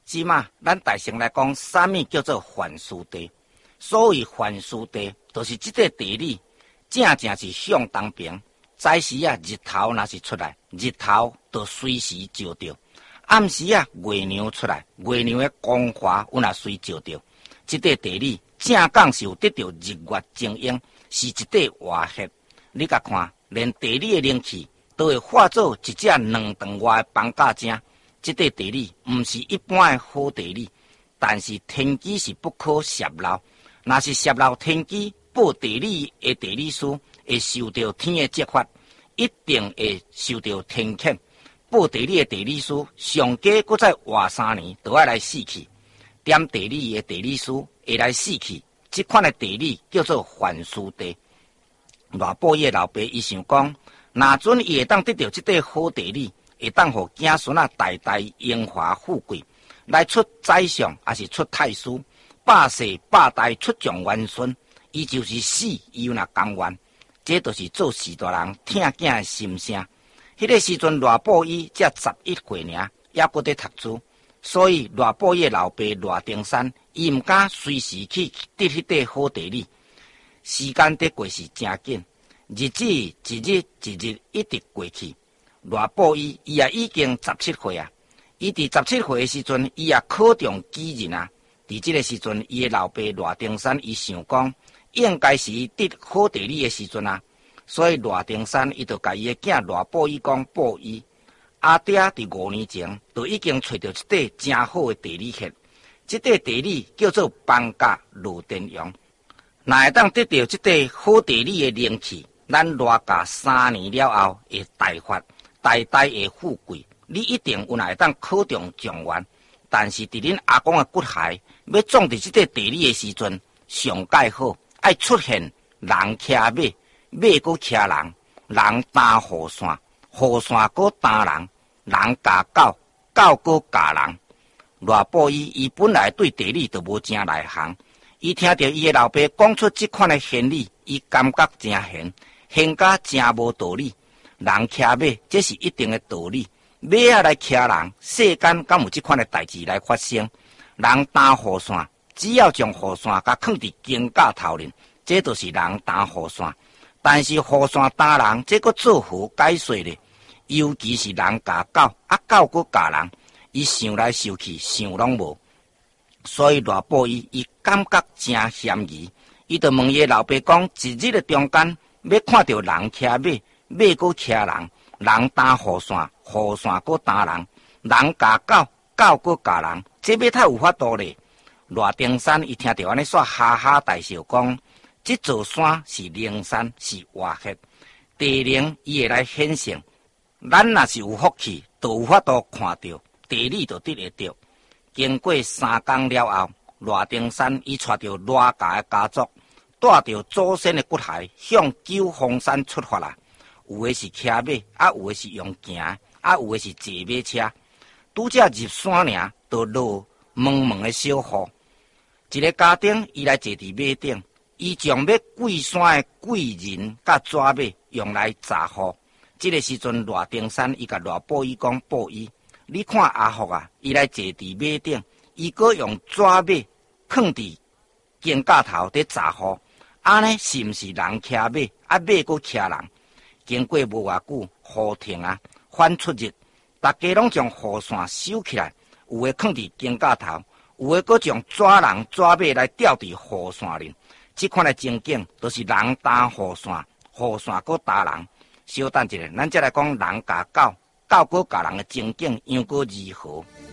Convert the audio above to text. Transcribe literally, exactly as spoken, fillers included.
即嘛，咱大乘来讲，啥物叫做凡殊地？所谓凡殊地，就是即个地理正正是向东边。早时啊，日头若是出来，日头就随时照着；暗时啊，月亮出来，月亮的光华有若随照着。即个地理正讲是有得到日月精英，是一块活血。你甲看，连地理的灵气都会化作一只两长外的放假精。即个地理毋是一般的好地理，但是天机是不可泄露。若是泄露天机，报地理的地理师会受到天的责罚，一定会受到天谴。报地理的地理师上加搁再活三年，都要来死去。点地理的地理师会来死去，这款的地理叫做凡殊地。偌报伊的老爸伊想讲，若准伊会当得到这块好地理，会当互子孙啊代代荣华富贵，来出宰相还是出太师，百世百代出状元孙，伊就是死伊有若甘愿。这就是做士大人疼囝的心声。迄个时阵，偌报伊才十一岁尔，也搁在读书，所以偌报伊的老爸偌丁山，伊毋敢随时去得迄块好地理。时间得过是真紧，日子一日一日一直过去。偌报伊伊也已经十七岁啊！伊伫十七岁的时阵，伊也考中举人啊！伫这个时阵，伊的老爸偌丁山伊想讲，应该是得好地理的时阵啊！所以偌丁山伊就甲伊的囝偌报伊讲，报伊阿爹伫五年前就已经找到一块真好的地理穴，这块地理叫做放假罗天阳。若会当得到这块好地理的灵气，咱偌家三年了后会大发，代代会富贵。你一定有若会当考中状元，但是伫恁阿公的骨骸要种伫这块地理的时阵，上介好爱出现人骑马，马搁骑人，人担雨伞，雨伞搁担人，人夹狗，狗搁夹人。偌报伊伊本来对地理就无正内行。伊听到伊的老爸讲出这款的原理，伊感觉真玄，玄甲真无道理。人骑马，这是一定的道理。马啊来骑人，世间敢有这款的代志来发生？人担雨伞，只要将雨伞甲放伫肩胛头里，这就是人担雨伞。但是雨伞担人，这个做何解说呢？尤其是人夹狗，啊狗搁夹人，伊想来想去，想拢无。所以偌报伊，伊感觉真嫌疑，伊就问伊老爸讲：一日的中间，要看到人骑马，马搁骑人，人担雨伞，雨伞搁担人，人夹狗，狗搁夹人，这要太有法度咧。偌丁山伊听到安尼煞哈哈大笑，讲：这座山是灵山，是活血，地灵伊会来显现。咱若是有福气，就有法度看到，地理就得会到。经过三工了后，偌丁山伊带着偌家的家族，带着祖先的骨骸，向九峰山出发啦。有的是骑马，啊有的是用行，啊有的是坐马车。拄则入山尔，就落蒙蒙的小雨。一个家丁伊来坐伫马顶，伊将要过山的贵人甲纸马用来砸雨。这个时阵，偌丁山伊甲偌报伊讲，报伊。你看阿福啊，伊来坐伫马顶，伊搁用纸马放伫肩胛头伫砸雨，安尼是毋是人骑马，啊马搁骑人？经过无偌久，雨停啊，反出日，大家拢将雨伞收起来，有诶放伫肩胛头，有诶搁将纸人纸马来吊伫雨伞里。这款诶情景，都是人担雨伞，雨伞搁担人。稍等一下，咱再来讲人夹狗。狗搁夹人的情景又搁如何？